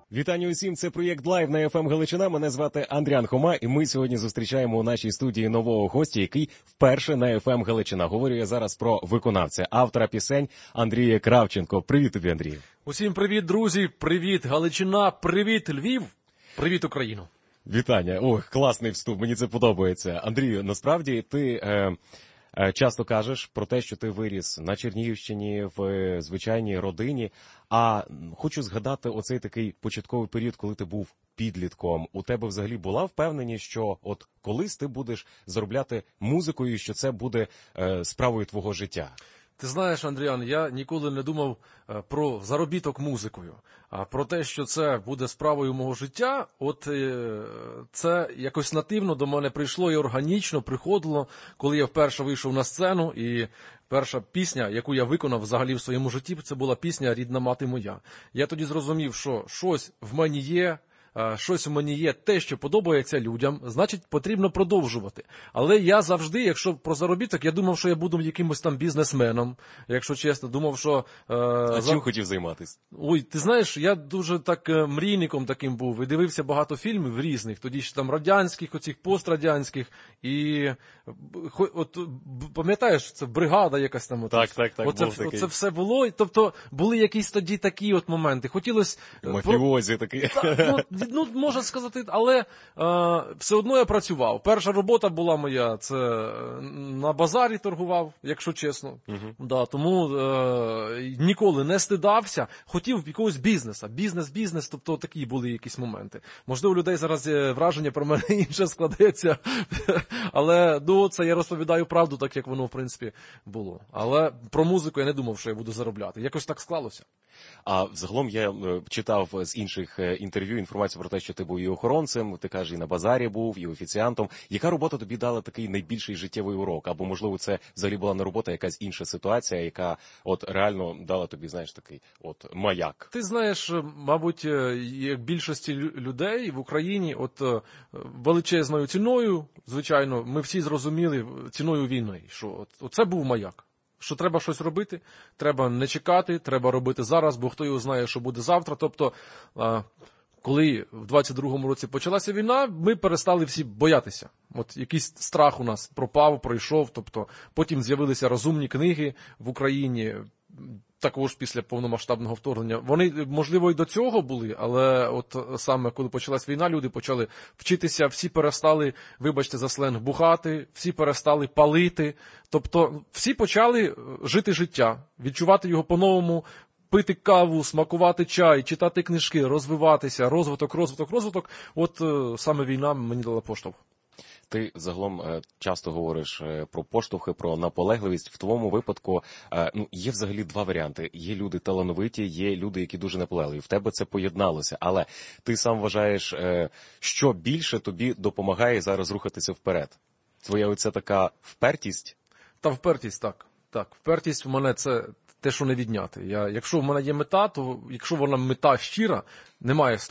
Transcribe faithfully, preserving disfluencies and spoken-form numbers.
Вітання усім, це проєкт Лайв на еф ем Галичина. Мене звати Андріан Хома, і ми сьогодні зустрічаємо у нашій студії нового гостя, який вперше на еф ем Галичина. Говорю я зараз про виконавця, автора пісень Андрія Кравченко. Привіт тобі, Андрій. Усім привіт, друзі, привіт, Галичина, привіт, Львів, привіт, Україну. Вітання, ох, класний вступ, мені це подобається. Андрію, насправді ти... Е... Часто кажеш про те, що ти виріс на Чернігівщині, в звичайній родині, а хочу згадати оцей такий початковий період, коли ти був підлітком. У тебе взагалі була впевненість, що от колись ти будеш заробляти музикою, що це буде е, справою твого життя? Ти знаєш, Андріан, я ніколи не думав про заробіток музикою, а про те, що це буде справою мого життя, от це якось нативно до мене прийшло і органічно приходило, коли я вперше вийшов на сцену, і перша пісня, яку я виконав взагалі в своєму житті, це була пісня «Рідна мати моя». Я тоді зрозумів, що щось в мені є, щось у мені є те, що подобається людям, значить, потрібно продовжувати. Але я завжди, якщо про заробіток, я думав, що я буду якимось там бізнесменом, якщо чесно, думав, що... Е, а за... чим хотів займатися? Ой, ти знаєш, я дуже так мрійником таким був, і дивився багато фільмів різних, тоді ж там радянських, оцих пострадянських, і от пам'ятаєш, це бригада якась там. От, так, так, так, оце, був такий. Оце все було, і, тобто були якісь тоді такі от моменти. Хотілося... Мафіозі такі. Та, ну, Ну, можна сказати, але е, все одно я працював. Перша робота була моя, це на базарі торгував, якщо чесно. Uh-huh. Да, тому е, ніколи не стидався, хотів якогось бізнеса. Бізнес, бізнес, тобто такі були якісь моменти. Можливо, у людей зараз враження про мене інше складається, але ну, це я розповідаю правду, так як воно, в принципі, було. Але про музику я не думав, що я буду заробляти. Якось так склалося. А взагалом я читав з інших інтерв'ю інформацію про те, що ти був і охоронцем, ти кажеш, і на базарі був, і офіціантом. Яка робота тобі дала такий найбільший життєвий урок? Або, можливо, це взагалі була не робота, якась інша ситуація, яка от реально дала тобі, знаєш, такий от маяк? Ти знаєш, мабуть, як більшості людей в Україні, от величезною ціною, звичайно, ми всі зрозуміли ціною війни, що от це був маяк. Що треба щось робити, треба не чекати, треба робити зараз, бо хто його знає, що буде завтра. Тобто, коли в двадцять другому році почалася війна, ми перестали всі боятися. От якийсь страх у нас пропав, пройшов, тобто потім з'явилися розумні книги в Україні, також після повномасштабного вторгнення. Вони, можливо, і до цього були, але от саме коли почалась війна, люди почали вчитися, всі перестали, вибачте за сленг, бухати, всі перестали палити. Тобто всі почали жити життя, відчувати його по-новому, пити каву, смакувати чай, читати книжки, розвиватися, розвиток, розвиток, розвиток. От саме війна мені дала поштовх. Ти загалом часто говориш про поштовхи, про наполегливість. В твоєму випадку ну, є взагалі два варіанти. Є люди талановиті, є люди, які дуже наполегливі. В тебе це поєдналося. Але ти сам вважаєш, що більше тобі допомагає зараз рухатися вперед? Твоя оця така впертість? Та впертість, так. Так, впертість в мене це те, що не відняти. Я, якщо в мене є мета, то якщо вона мета щира, немає